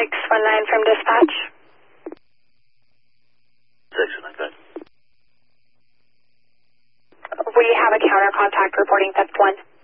619 from dispatch. 619. We have a counter contact reporting theft 1.